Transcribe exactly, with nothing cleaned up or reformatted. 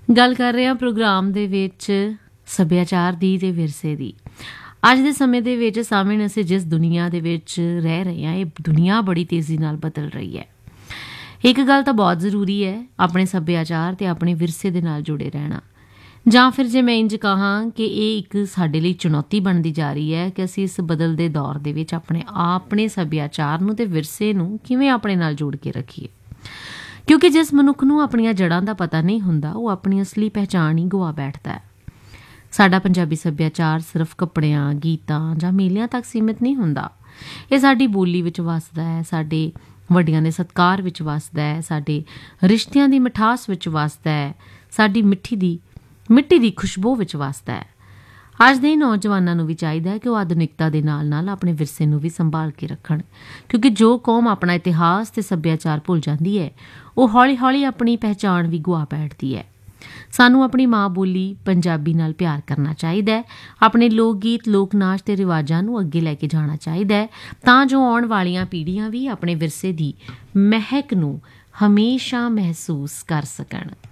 ਗੱਲ ਕਰ ਰਹੇ ਹਾਂ ਪ੍ਰੋਗਰਾਮ ਦੇ ਵਿੱਚ ਸੱਭਿਆਚਾਰ ਦੀ ਤੇ ਵਿਰਸੇ ਦੀ। ਅੱਜ ਦੇ ਸਮੇਂ ਦੇ ਵਿੱਚ ਸਾਹਮਣੇ ਅਸੀਂ ਜਿਸ ਦੁਨੀਆ ਦੇ ਵਿੱਚ ਰਹਿ ਰਹੇ ਹਾਂ, ਇਹ ਦੁਨੀਆ ਬੜੀ ਤੇਜ਼ੀ ਨਾਲ ਬਦਲ ਰਹੀ ਹੈ। ਇੱਕ ਗੱਲ ਤਾਂ ਬਹੁਤ ਜ਼ਰੂਰੀ ਹੈ, ਆਪਣੇ ਸੱਭਿਆਚਾਰ ਤੇ ਆਪਣੇ ਵਿਰਸੇ ਦੇ ਨਾਲ ਜੁੜੇ ਰਹਿਣਾ। ਜਾਂ ਫਿਰ ਜੇ ਮੈਂ ਇੰਝ ਕਹਾਂ ਕਿ ਇਹ ਇੱਕ ਸਾਡੇ ਲਈ ਚੁਣੌਤੀ ਬਣਦੀ ਜਾ ਰਹੀ ਹੈ ਕਿ ਅਸੀਂ ਇਸ ਬਦਲਦੇ ਦੌਰ ਦੇ ਵਿੱਚ ਆਪਣੇ ਆਪਣੇ ਸੱਭਿਆਚਾਰ ਨੂੰ ਤੇ ਵਿਰਸੇ ਨੂੰ ਕਿਵੇਂ ਆਪਣੇ ਨਾਲ ਜੋੜ ਕੇ ਰੱਖੀਏ। ਕਿਉਂਕਿ ਜਿਸ ਮਨੁੱਖ ਨੂੰ ਆਪਣੀਆਂ ਜੜ੍ਹਾਂ ਦਾ ਪਤਾ ਨਹੀਂ ਹੁੰਦਾ, ਉਹ ਆਪਣੀ ਅਸਲੀ ਪਹਿਚਾਣ ਹੀ ਗੁਆ ਬੈਠਦਾ ਹੈ। ਸਾਡਾ ਪੰਜਾਬੀ ਸੱਭਿਆਚਾਰ ਸਿਰਫ ਕੱਪੜਿਆਂ, ਗੀਤਾਂ ਜਾਂ ਮੇਲਿਆਂ ਤੱਕ ਸੀਮਿਤ ਨਹੀਂ ਹੁੰਦਾ। ਇਹ ਸਾਡੀ ਬੋਲੀ ਵਿੱਚ ਵੱਸਦਾ ਹੈ, ਸਾਡੇ ਵੱਡਿਆਂ ਦੇ ਸਤਿਕਾਰ ਵਿੱਚ ਵੱਸਦਾ ਹੈ, ਸਾਡੇ ਰਿਸ਼ਤਿਆਂ ਦੀ ਮਿਠਾਸ ਵਿੱਚ ਵੱਸਦਾ ਹੈ, ਸਾਡੀ ਮਿੱਠੀ ਦੀ ਮਿੱਟੀ ਦੀ ਖੁਸ਼ਬੂ ਵਿੱਚ ਵੱਸਦਾ ਹੈ। ਅੱਜ ਦੇ ਨੌਜਵਾਨਾਂ ਨੂੰ ਵੀ ਚਾਹੀਦਾ ਹੈ ਕਿ ਉਹ ਆਧੁਨਿਕਤਾ ਦੇ ਨਾਲ ਨਾਲ ਆਪਣੇ ਵਿਰਸੇ ਨੂੰ ਵੀ ਸੰਭਾਲ ਕੇ ਰੱਖਣ, ਕਿਉਂਕਿ ਜੋ ਕੌਮ ਆਪਣਾ ਇਤਿਹਾਸ ਤੇ ਸੱਭਿਆਚਾਰ ਭੁੱਲ ਜਾਂਦੀ ਹੈ, ਉਹ ਹੌਲੀ ਹੌਲੀ ਆਪਣੀ ਪਹਿਚਾਣ ਵੀ ਗੁਆ ਬੈਠਦੀ ਹੈ। ਸਾਨੂੰ ਆਪਣੀ ਮਾਂ ਬੋਲੀ ਪੰਜਾਬੀ ਨਾਲ ਪਿਆਰ ਕਰਨਾ ਚਾਹੀਦਾ ਹੈ, ਆਪਣੇ ਲੋਕ ਗੀਤ, ਲੋਕ ਨਾਚ ਤੇ ਰਿਵਾਜਾਂ ਨੂੰ ਅੱਗੇ ਲੈ ਕੇ ਜਾਣਾ ਚਾਹੀਦਾ ਹੈ, ਤਾਂ ਜੋ ਆਉਣ ਵਾਲੀਆਂ ਪੀੜ੍ਹੀਆਂ ਵੀ ਆਪਣੇ ਵਿਰਸੇ ਦੀ ਮਹਿਕ ਨੂੰ ਹਮੇਸ਼ਾ ਮਹਿਸੂਸ ਕਰ ਸਕਣ।